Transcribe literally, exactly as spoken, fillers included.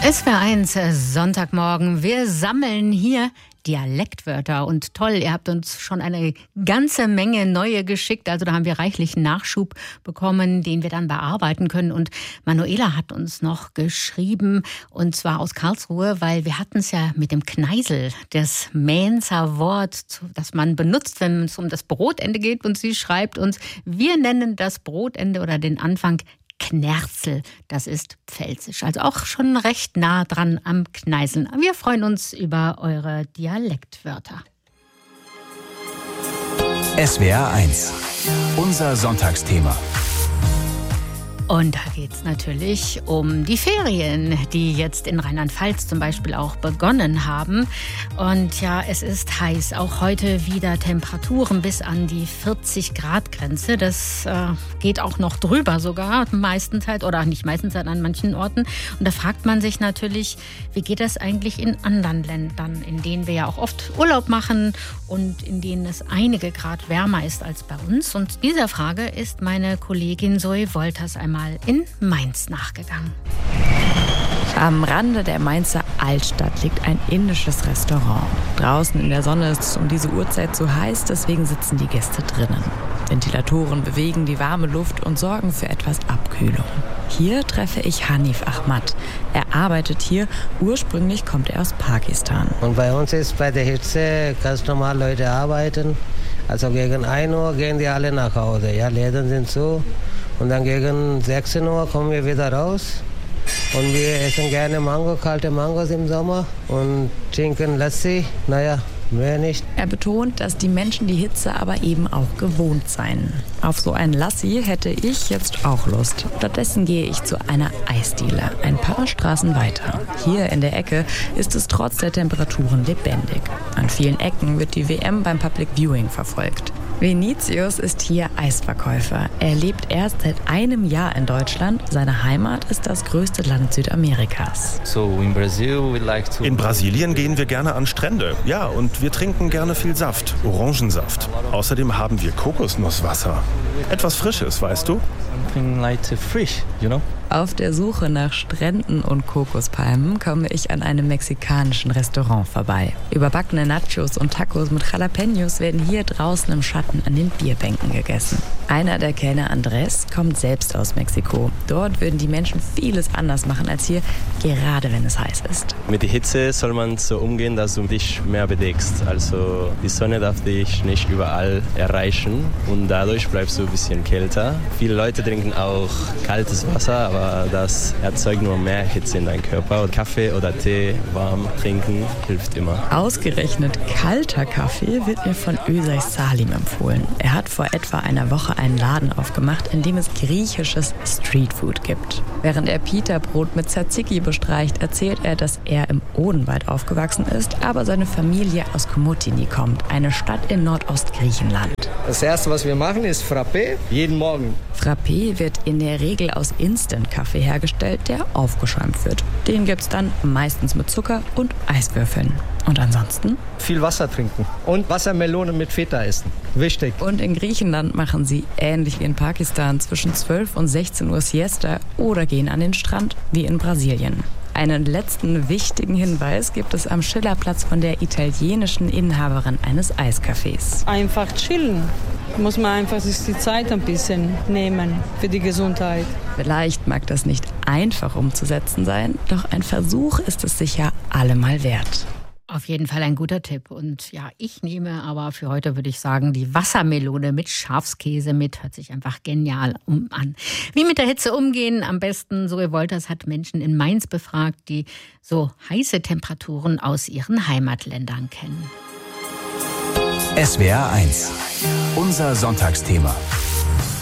S W R eins, Sonntagmorgen. Wir sammeln hier Dialektwörter und toll, ihr habt uns schon eine ganze Menge neue geschickt. Also da haben wir reichlich Nachschub bekommen, den wir dann bearbeiten können. Und Manuela hat uns noch geschrieben, und zwar aus Karlsruhe, weil wir hatten es ja mit dem Kneisel, das Mainzer Wort, das man benutzt, wenn es um das Brotende geht. Und sie schreibt uns, wir nennen das Brotende oder den Anfang Knerzel, das ist pfälzisch, also auch schon recht nah dran am Kneiseln. Wir freuen uns über eure Dialektwörter. S W R eins, unser Sonntagsthema. Und da geht es natürlich um die Ferien, die jetzt in Rheinland-Pfalz zum Beispiel auch begonnen haben. Und ja, es ist heiß. Auch heute wieder Temperaturen bis an die vierzig Grad Grenze. Das äh, geht auch noch drüber sogar, meistenteils oder nicht meistenteils an manchen Orten. Und da fragt man sich natürlich, wie geht das eigentlich in anderen Ländern, in denen wir ja auch oft Urlaub machen und in denen es einige Grad wärmer ist als bei uns. Und dieser Frage ist meine Kollegin Zoe Wolters einmal in Mainz nachgegangen. Am Rande der Mainzer Altstadt liegt ein indisches Restaurant. Draußen in der Sonne ist es um diese Uhrzeit zu heiß, deswegen sitzen die Gäste drinnen. Ventilatoren bewegen die warme Luft und sorgen für etwas Abkühlung. Hier treffe ich Hanif Ahmad. Er arbeitet hier, ursprünglich kommt er aus Pakistan. Und bei uns ist bei der Hitze ganz normal Leute arbeiten. Also gegen ein Uhr gehen die alle nach Hause. Ja, Läden sind zu. Und dann gegen sechzehn Uhr kommen wir wieder raus. Und wir essen gerne Mango, kalte Mangos im Sommer und trinken Lassi. Naja, mehr nicht. Er betont, dass die Menschen die Hitze aber eben auch gewohnt seien. Auf so ein Lassi hätte ich jetzt auch Lust. Stattdessen gehe ich zu einer Eisdiele, ein paar Straßen weiter. Hier in der Ecke ist es trotz der Temperaturen lebendig. An vielen Ecken wird die W M beim Public Viewing verfolgt. Vinicius ist hier Eisverkäufer. Er lebt erst seit einem Jahr in Deutschland. Seine Heimat ist das größte Land Südamerikas. So in, Brazil we like to in Brasilien gehen wir gerne an Strände. Ja, und wir trinken gerne viel Saft, Orangensaft. Außerdem haben wir Kokosnusswasser. Etwas Frisches, weißt du? Something like fish, you know? Auf der Suche nach Stränden und Kokospalmen komme ich an einem mexikanischen Restaurant vorbei. Überbackene Nachos und Tacos mit Jalapenos werden hier draußen im Schatten an den Bierbänken gegessen. Einer der Kellner, Andres, kommt selbst aus Mexiko. Dort würden die Menschen vieles anders machen als hier, gerade wenn es heiß ist. Mit der Hitze soll man so umgehen, dass du dich mehr bedeckst. Also die Sonne darf dich nicht überall erreichen und dadurch bleibst du ein bisschen kälter. Viele Leute trinken auch kaltes Wasser, aber das erzeugt nur mehr Hitze in deinem Körper. Kaffee oder Tee warm trinken hilft immer. Ausgerechnet kalter Kaffee wird mir von Özay Salim empfohlen. Er hat vor etwa einer Woche einen Laden aufgemacht, in dem es griechisches Streetfood gibt. Während er Pita-Brot mit Tzatziki bestreicht, erzählt er, dass er im Odenwald aufgewachsen ist, aber seine Familie aus Komotini kommt, eine Stadt in Nordostgriechenland. Das Erste, was wir machen, ist Frappé, jeden Morgen. Frappé wird in der Regel aus Instant-Kaffee hergestellt, der aufgeschäumt wird. Den gibt's dann meistens mit Zucker und Eiswürfeln. Und ansonsten? Viel Wasser trinken und Wassermelone mit Feta essen. Wichtig. Und in Griechenland machen sie, ähnlich wie in Pakistan, zwischen zwölf und sechzehn Uhr Siesta oder gehen an den Strand, wie in Brasilien. Einen letzten wichtigen Hinweis gibt es am Schillerplatz von der italienischen Inhaberin eines Eiscafés. Einfach chillen. Muss man einfach sich die Zeit ein bisschen nehmen für die Gesundheit. Vielleicht mag das nicht einfach umzusetzen sein, doch ein Versuch ist es sicher allemal wert. Auf jeden Fall ein guter Tipp. Und ja, ich nehme aber für heute, würde ich sagen, die Wassermelone mit Schafskäse mit. Hört sich einfach genial an. Wie mit der Hitze umgehen? Am besten, Zoe Wolters hat Menschen in Mainz befragt, die so heiße Temperaturen aus ihren Heimatländern kennen. S W R eins, unser Sonntagsthema.